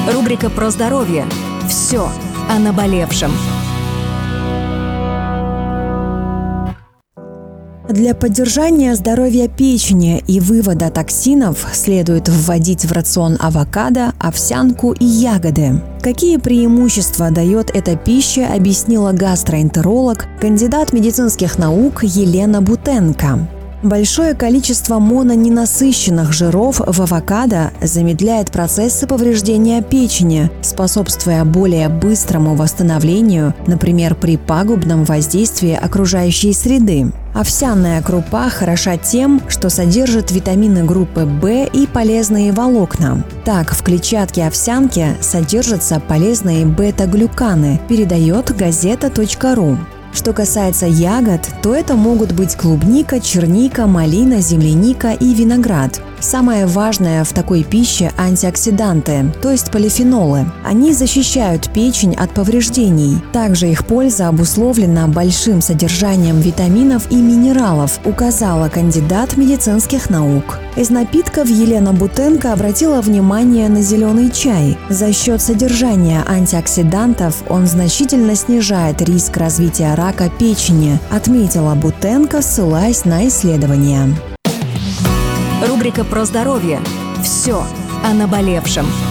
Рубрика про здоровье. Все о наболевшем. Для поддержания здоровья печени и вывода токсинов следует вводить в рацион авокадо, овсянку и ягоды. Какие преимущества дает эта пища, объяснила гастроэнтеролог, кандидат медицинских наук Елена Бутенко. Большое количество мононенасыщенных жиров в авокадо замедляет процессы повреждения печени, способствуя более быстрому восстановлению, например, при пагубном воздействии окружающей среды. Овсяная крупа хороша тем, что содержит витамины группы В и полезные волокна. Так, в клетчатке овсянки содержатся полезные бета-глюканы, передает газета.ру. Что касается ягод, то это могут быть клубника, черника, малина, земляника и виноград. Самое важное в такой пище – антиоксиданты, то есть полифенолы. Они защищают печень от повреждений. Также их польза обусловлена большим содержанием витаминов и минералов, указала кандидат медицинских наук. Из напитков Елена Бутенко обратила внимание на зеленый чай. За счет содержания антиоксидантов он значительно снижает риск развития рака печени, отметила Бутенко, ссылаясь на исследования. Рубрика про здоровье. Все о наболевшем.